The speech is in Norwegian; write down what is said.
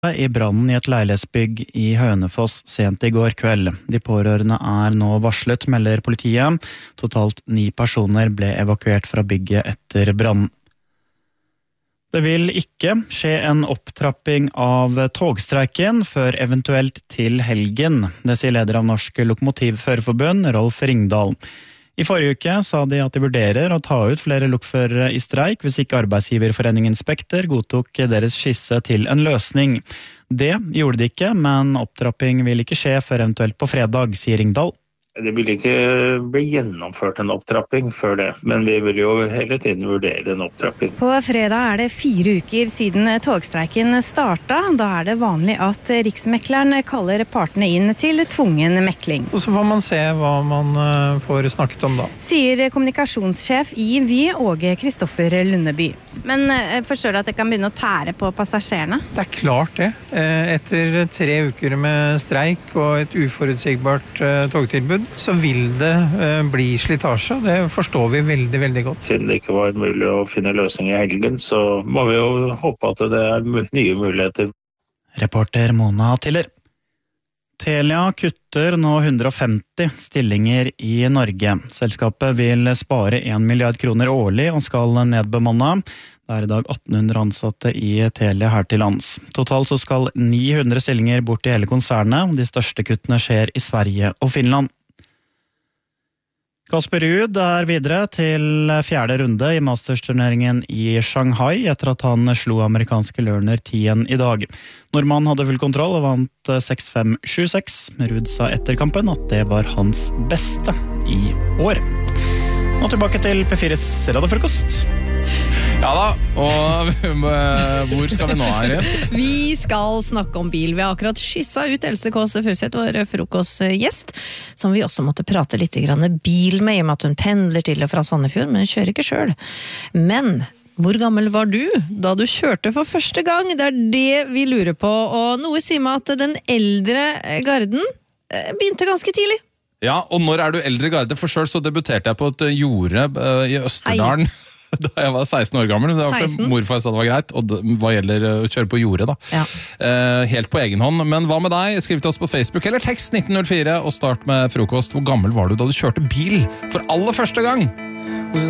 I brannen I et leilighetsbygg I Hønefoss sent I går kveld. De pårørende nå varslet, melder politiet. Totalt 9 personer ble evakuert fra bygget etter brannen. Det vil ikke skje en opptrapping av togstreiken før eventuelt til helgen. Det sier leder av Norsk Lokomotivførerforbund, Rolf Ringdal. I forrige uke sa de at de vurderer å ta ut flere lokførere I streik hvis ikke arbeidsgiverforeningen Spekter godtok deres skisse til en løsning. Det gjorde de ikke, men opptrapping vil ikke skje før eventuelt på fredag, sier Ringdal. Det vil ikke bli gjennomført en opptrapping før det, men vi vil jo hele tiden vurdere en opptrapping. På fredag det 4 uker siden togstreiken startet. Da det vanlig at Riksmekleren kaller partene inn til tvungen mekling. Og så får man se hva man får snakket om da. Sier kommunikasjonssjef I Vy, Åge Kristoffer Lundeby. Men forstår du at det kan begynne å tære på passasjerene? Det klart det. Etter 3 uker med streik og et uforutsigbart togtilbud, så vil det bli slitasje. Det forstår vi veldig, veldig godt. Siden det ikke var mulig å finne løsning I helgen, så må vi jo håpe at det nye muligheter. Reporter Mona Tiller. Telia kutter nå 150 stillinger I Norge. Selskapet vil spare 1 milliard kroner årlig og skal nedbemanne. Det I dag 1800 ansatte I Telia her til lands. Totalt så skal 900 stillinger bort I hele konsernet. De største kuttene skjer I Sverige og Finland. Kasper Ruud videre til 4. runde I Masters-turneringen I Shanghai etter at han slo amerikanske Lerner 10 I dag. Nordmann hadde full kontroll og vant 6-5, 7-6. Ruud sa etter kampen at det var hans beste I år. Nå tilbake til P4's radiofrokost. Ja da, og hvor skal vi nå her? Vi skal snakke om bil. Vi har akkurat skysset ut Else Kås Furuseth, vår frokostgjest, som vi også måtte prate litt grann bil med, I og med at hun pendler til og fra Sandefjord, men hun kjører ikke selv. Men hvor gammel var du da du kjørte for første gang? Det det vi lurer på, og noe sier meg at den eldre garden begynte ganske tidlig. Ja, og når du eldre garde? For selv så debuterte jeg på et jorde I Østerdalen. Hei. Da jeg var 16 år gammel, det var fordi morfar sa det var greit, og hva gjelder å kjøre på jordet da. Ja. Helt på egen hånd. Men hva med deg? Skriv til oss på Facebook eller tekst 1904 og start med frokost. Hvor gammel var du da du kjørte bil for aller første gang?